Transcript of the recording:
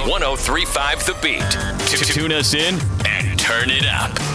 1035 The Beat. Tune us in and turn it up.